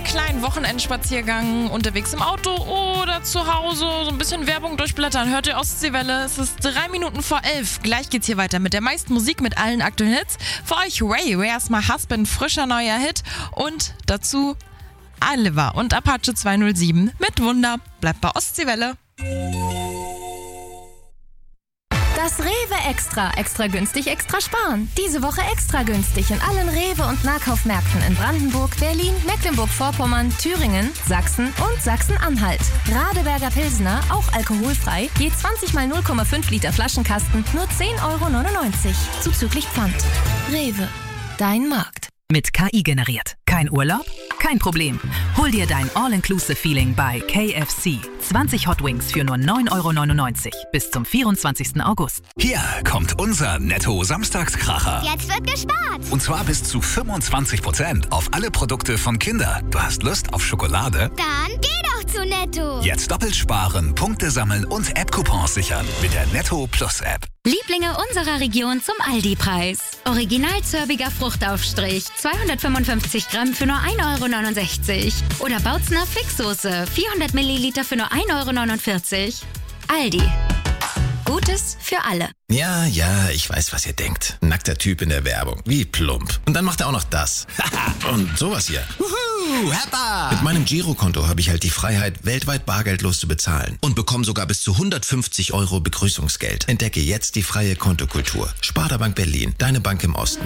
kleinen Wochenendspaziergang unterwegs im Auto oder zu Hause so ein bisschen Werbung durchblättern. Hört ihr Ostseewelle? Es ist 3 Minuten vor 11. Gleich geht's hier weiter mit der meisten Musik, mit allen aktuellen Hits. Für euch Ray, Where's My Husband, frischer neuer Hit. Und dazu Oliver und Apache 207 mit Wunder. Bleibt bei Ostseewelle. Das Rewe Extra. Extra günstig, extra sparen. Diese Woche extra günstig in allen Rewe- und Nahkaufmärkten in Brandenburg, Berlin, Mecklenburg-Vorpommern, Thüringen, Sachsen und Sachsen-Anhalt. Radeberger Pilsner, auch alkoholfrei, je 20 mal 0,5 Liter Flaschenkasten, nur 10,99 €. Zuzüglich Pfand. Rewe. Dein Markt. Mit KI generiert. Kein Urlaub? Kein Problem. Hol dir dein All-Inclusive-Feeling bei KFC. 20 Hot Wings für nur 9,99 € bis zum 24. August. Hier kommt unser Netto-Samstagskracher. Jetzt wird gespart. Und zwar bis zu 25% auf alle Produkte von Kinder. Du hast Lust auf Schokolade? Dann geh doch zu Netto. Jetzt doppelt sparen, Punkte sammeln und App-Coupons sichern mit der Netto Plus App. Lieblinge unserer Region zum Aldi-Preis. Original Zörbiger Fruchtaufstrich, 255 Gramm für nur 1,69 € Oder Bautzner Fixsoße, 400 Milliliter für nur 1,49 €. Aldi. Gutes für alle. Ja, ich weiß, was ihr denkt. Nackter Typ in der Werbung. Wie plump. Und dann macht er auch noch das. Und sowas hier. Heppa! Mit meinem Girokonto habe ich halt die Freiheit, weltweit bargeldlos zu bezahlen. Und bekomme sogar bis zu 150 € Begrüßungsgeld. Entdecke jetzt die freie Kontokultur. Sparda Bank Berlin. Deine Bank im Osten.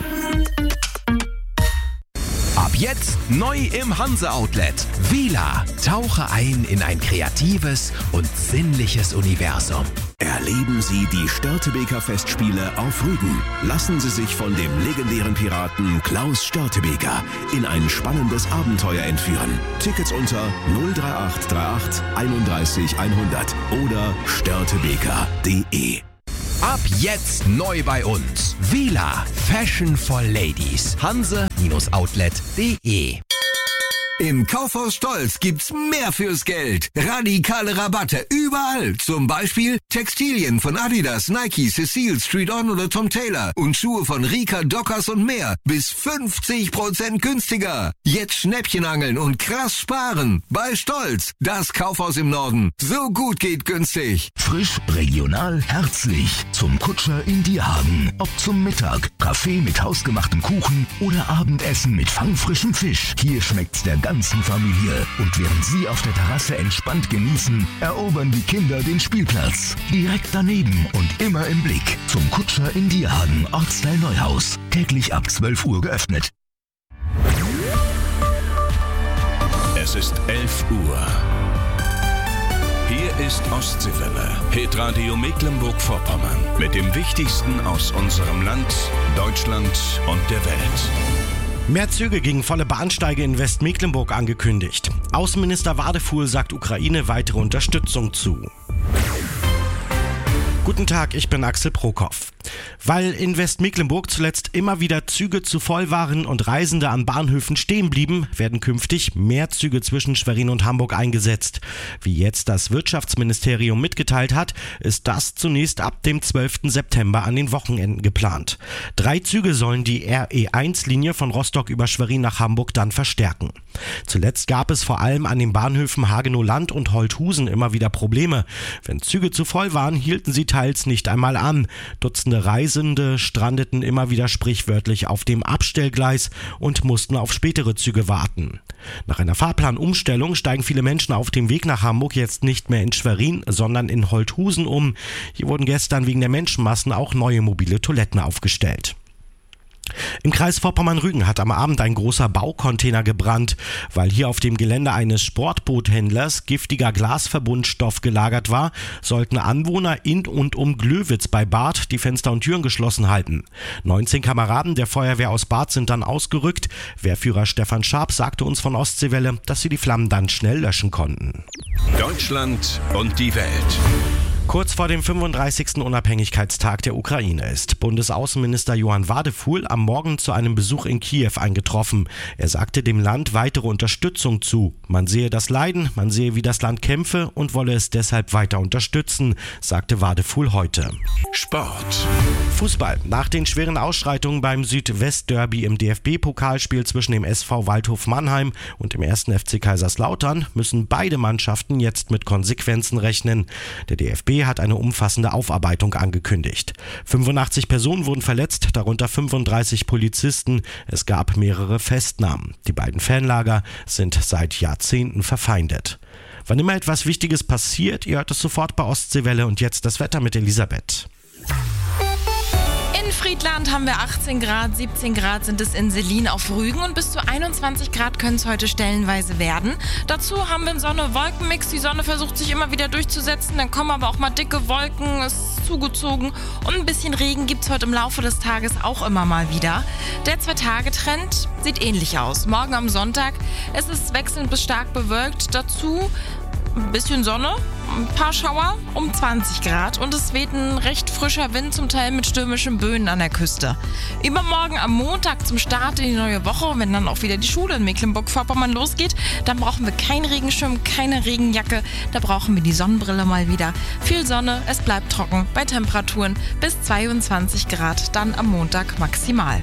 Ab jetzt neu im Hanse-Outlet. Vila. Tauche ein in ein kreatives und sinnliches Universum. Erleben Sie die Störtebeker Festspiele auf Rügen. Lassen Sie sich von dem legendären Piraten Klaus Störtebeker in ein spannendes Abenteuer entführen. Tickets unter 03838 31 100 oder störtebeker.de. Ab jetzt neu bei uns. Vila. Fashion for Ladies. Hanse-Outlet.de. Im Kaufhaus Stolz gibt's mehr fürs Geld. Radikale Rabatte überall. Zum Beispiel Textilien von Adidas, Nike, Cecile, Street On oder Tom Taylor. Und Schuhe von Rika, Dockers und mehr. Bis 50% günstiger. Jetzt Schnäppchen angeln und krass sparen. Bei Stolz. Das Kaufhaus im Norden. So gut geht günstig. Frisch, regional, herzlich. Zum Kutscher in Dierhagen. Ob zum Mittag, Kaffee mit hausgemachtem Kuchen oder Abendessen mit fangfrischem Fisch. Hier schmeckt's der ganzen Familie. Und während Sie auf der Terrasse entspannt genießen, erobern die Kinder den Spielplatz. Direkt daneben und immer im Blick. Zum Kutscher in Dierhagen, Ortsteil Neuhaus. Täglich ab 12 Uhr geöffnet. Es ist 11 Uhr. Hier ist Ostseewelle, Hitradio Mecklenburg-Vorpommern. Mit dem Wichtigsten aus unserem Land, Deutschland und der Welt. Mehr Züge gegen volle Bahnsteige in Westmecklenburg angekündigt. Außenminister Wadefuhl sagt Ukraine weitere Unterstützung zu. Guten Tag, ich bin Axel Prokop. Weil in Westmecklenburg zuletzt immer wieder Züge zu voll waren und Reisende an Bahnhöfen stehen blieben, werden künftig mehr Züge zwischen Schwerin und Hamburg eingesetzt. Wie jetzt das Wirtschaftsministerium mitgeteilt hat, ist das zunächst ab dem 12. September an den Wochenenden geplant. 3 Züge sollen die RE1-Linie von Rostock über Schwerin nach Hamburg dann verstärken. Zuletzt gab es vor allem an den Bahnhöfen Hagenow-Land und Holthusen immer wieder Probleme. Wenn Züge zu voll waren, hielten sie teils nicht einmal an. Dutzende Reisende strandeten immer wieder sprichwörtlich auf dem Abstellgleis und mussten auf spätere Züge warten. Nach einer Fahrplanumstellung steigen viele Menschen auf dem Weg nach Hamburg jetzt nicht mehr in Schwerin, sondern in Holthusen um. Hier wurden gestern wegen der Menschenmassen auch neue mobile Toiletten aufgestellt. Im Kreis Vorpommern-Rügen hat am Abend ein großer Baucontainer gebrannt. Weil hier auf dem Gelände eines Sportboothändlers giftiger Glasverbundstoff gelagert war, sollten Anwohner in und um Glöwitz bei Barth die Fenster und Türen geschlossen halten. 19 Kameraden der Feuerwehr aus Barth sind dann ausgerückt. Wehrführer Stefan Scharp sagte uns von Ostseewelle, dass sie die Flammen dann schnell löschen konnten. Deutschland und die Welt. Kurz vor dem 35. Unabhängigkeitstag der Ukraine ist Bundesaußenminister Johann Wadefuhl am Morgen zu einem Besuch in Kiew eingetroffen. Er sagte dem Land weitere Unterstützung zu. Man sehe das Leiden, man sehe, wie das Land kämpfe und wolle es deshalb weiter unterstützen, sagte Wadefuhl heute. Sport. Fußball. Nach den schweren Ausschreitungen beim Südwest-Derby im DFB-Pokalspiel zwischen dem SV Waldhof Mannheim und dem 1. FC Kaiserslautern müssen beide Mannschaften jetzt mit Konsequenzen rechnen. Der DFB hat eine umfassende Aufarbeitung angekündigt. 85 Personen wurden verletzt, darunter 35 Polizisten. Es gab mehrere Festnahmen. Die beiden Fanlager sind seit Jahrzehnten verfeindet. Wann immer etwas Wichtiges passiert, ihr hört es sofort bei Ostseewelle und jetzt das Wetter mit Elisabeth. In Friedland haben wir 18 Grad, 17 Grad sind es in Selin auf Rügen und bis zu 21 Grad können es heute stellenweise werden. Dazu haben wir einen Sonne-Wolken-Mix. Die Sonne versucht sich immer wieder durchzusetzen, dann kommen aber auch mal dicke Wolken, es ist zugezogen und ein bisschen Regen gibt es heute im Laufe des Tages auch immer mal wieder. Der 2-Tage-Trend sieht ähnlich aus. Morgen am Sonntag, es ist wechselnd bis stark bewölkt, dazu ein bisschen Sonne, ein paar Schauer um 20 Grad und es weht ein recht frischer Wind, zum Teil mit stürmischen Böen an der Küste. Übermorgen am Montag zum Start in die neue Woche, wenn dann auch wieder die Schule in Mecklenburg-Vorpommern losgeht, dann brauchen wir keinen Regenschirm, keine Regenjacke, da brauchen wir die Sonnenbrille mal wieder. Viel Sonne, es bleibt trocken bei Temperaturen bis 22 Grad, dann am Montag maximal.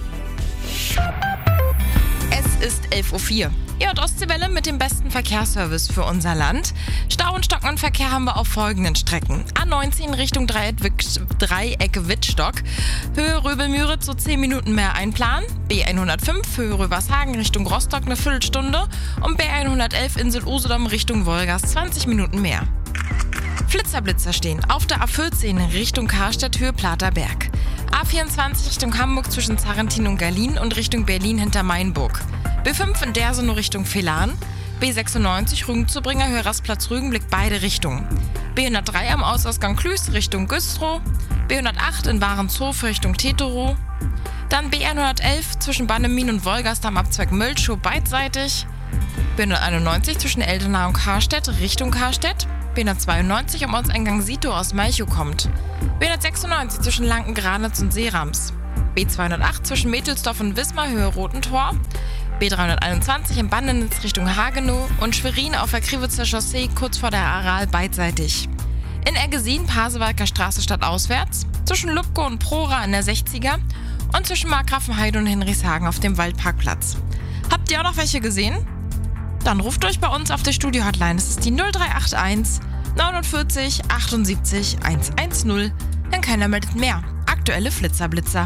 Es ist 11.04 Uhr. Ihr hört Ostseewelle mit dem besten Verkehrsservice für unser Land. Stau und stockenden Verkehr haben wir auf folgenden Strecken. A19 Richtung Dreieck Wittstock. Höhe Röbel-Müritz so 10 Minuten mehr einplanen. B105 Höhe Rövershagen Richtung Rostock eine Viertelstunde. Und B111 Insel Usedom Richtung Wolgast 20 Minuten mehr. Flitzer stehen auf der A14 Richtung Karstedt Höhe Platerberg. A24 Richtung Hamburg zwischen Zarrentin und Gerlin und Richtung Berlin hinter Mainburg. B5 in Dersenau Richtung Villahn. B96 Rügenzubringer Höhe Rastplatz Rügenblick beide Richtungen. B103 am Ausgang Klüß Richtung Güstrow. B108 in Warenshof Richtung Teterow. Dann B111 zwischen Bannemin und Wolgast am Abzweig Mölschow beidseitig. B191 zwischen Eldena und Karstedt Richtung Karstedt. B192 am Ortseingang Sito aus Malchow kommt. B196 zwischen Lanken-Granitz und Seerams. B208 zwischen Metelsdorf und Wismar Höhe Rotentor. B321 in Bandenitz Richtung Hagenow und Schwerin auf der Kriwitzer Chaussee kurz vor der Aral beidseitig. In Eggesin Pasewalker Straße stadtauswärts, zwischen Lubko und Prora in der 60er und zwischen Markgrafenheide und Henrichshagen auf dem Waldparkplatz. Habt ihr auch noch welche gesehen? Dann ruft euch bei uns auf der Studio-Hotline. Das ist die 0381 49 78 110. Denn keiner meldet mehr. Aktuelle Flitzer-Blitzer.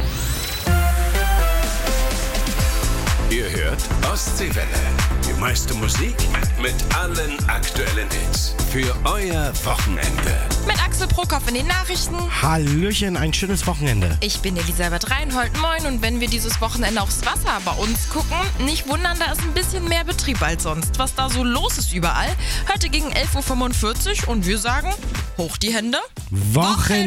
Ihr hört Ostseewelle. Die meiste Musik mit allen aktuellen Hits. Für euer Wochenende. Mit Axel Prokop in den Nachrichten. Hallöchen, ein schönes Wochenende. Ich bin Elisabeth Reinhold, moin. Und wenn wir dieses Wochenende aufs Wasser bei uns gucken, nicht wundern, da ist ein bisschen mehr Betrieb als sonst. Was da so los ist überall. Heute gegen 11.45 Uhr und wir sagen, hoch die Hände.